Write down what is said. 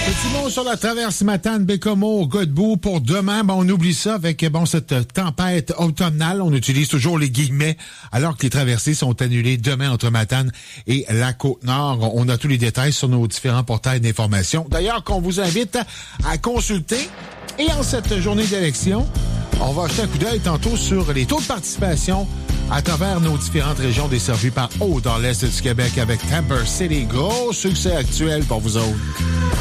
Petit mot sur la traverse Matane-Bécomo, Godbout pour demain. On oublie ça avec cette tempête automnale. On utilise toujours les guillemets alors que les traversées sont annulées demain entre Matane et la Côte-Nord. On a tous les détails sur nos différents portails d'information. D'ailleurs, qu'on vous invite à consulter. Et en cette journée d'élection, on va jeter un coup d'œil tantôt sur les taux de participation à travers nos différentes régions desservies par eau dans l'Est du Québec avec Tamper City. Gros succès actuel pour vous autres.